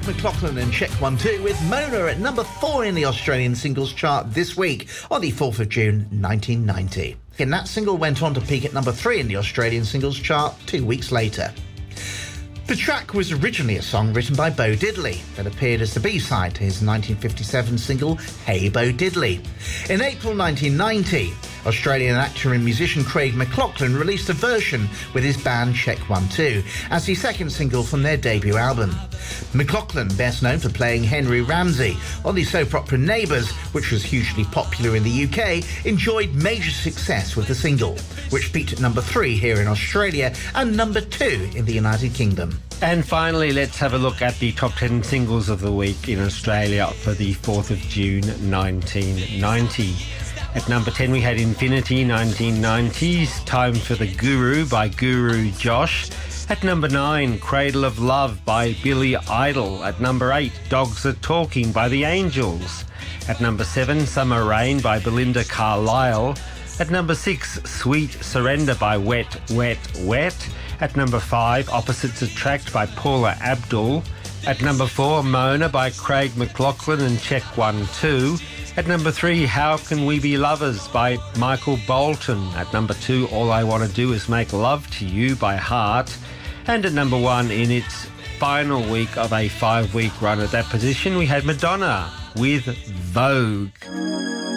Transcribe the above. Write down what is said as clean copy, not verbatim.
Craig McLachlan and Check 1 2 with Mona at number 4 in the Australian singles chart this week on the 4th of June 1990. And that single went on to peak at number 3 in the Australian singles chart 2 weeks later. The track was originally a song written by Bo Diddley that appeared as the B-side to his 1957 single Hey Bo Diddley. In April 1990, Australian actor and musician Craig McLachlan released a version with his band Check 1 2 as the second single from their debut album. McLachlan, best known for playing Henry Ramsay on the soap opera Neighbours, which was hugely popular in the UK, enjoyed major success with the single, which peaked at number 3 here in Australia and number 2 in the United Kingdom. And finally, let's have a look at the top 10 singles of the week in Australia for the 4th of June 1990. At number 10, we had Infinity 1990's Time for the Guru by Guru Josh. At number 9, Cradle of Love by Billy Idol. At number 8, Dogs Are Talking by The Angels. At number 7, Summer Rain by Belinda Carlisle. At number 6, Sweet Surrender by Wet, Wet, Wet. At number 5, Opposites Attract by Paula Abdul. At number 4, Mona by Craig McLachlan and Check 1 2. At number 3, How Can We Be Lovers by Michael Bolton. At number 2, All I Want to Do Is Make Love to You by Heart. And at number 1, in its final week of a 5-week run at that position, we had Madonna with Vogue.